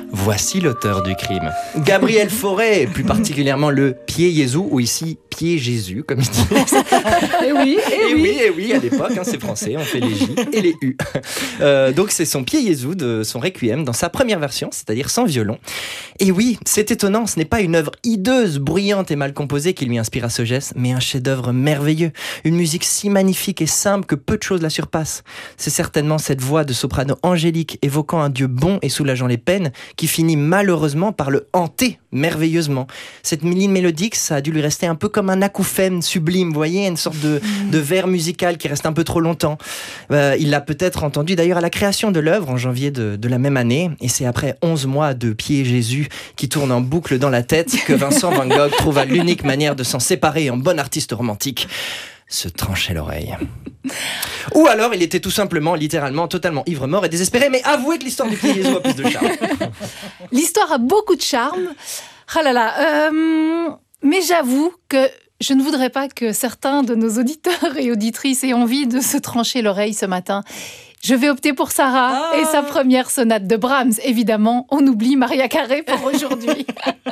Voici l'auteur du crime. Gabriel Fauré, plus particulièrement le Pied Jésus, ou ici Pied Jésus, comme ils disent. Et oui, à l'époque, c'est français, on fait les J et les U. Donc c'est son Pied Jésus de son Requiem dans sa première version, c'est-à-dire sans violon. Et oui, c'est étonnant, ce n'est pas une œuvre hideuse, bruyante et mal composée qui lui inspira ce geste, mais un chef-d'œuvre merveilleux. Une musique si magnifique et simple que peu de choses la surpassent. C'est certainement cette voix de soprano angélique évoquant un Dieu bon et soulageant les peines qui finit malheureusement par le hanter merveilleusement. Cette ligne mélodique, ça a dû lui rester un peu comme un acouphène sublime, vous voyez, une sorte de vers musical qui reste un peu trop longtemps. Il l'a peut-être entendu d'ailleurs à la création de l'œuvre en janvier de la même année, et c'est après 11 mois de Pied Jésus qui tourne en boucle dans la tête que Vincent Van Gogh trouva l'unique manière de s'en séparer en bon artiste romantique: se trancher l'oreille. Ou alors il était tout simplement, littéralement, totalement ivre, mort et désespéré, mais avouez que l'histoire du Pied Jésus a plus de charme. L'histoire a beaucoup de charme. Ah là là, mais j'avoue que je ne voudrais pas que certains de nos auditeurs et auditrices aient envie de se trancher l'oreille ce matin. Je vais opter pour Sarah et sa première sonate de Brahms. Évidemment, on oublie Maria Carré pour aujourd'hui.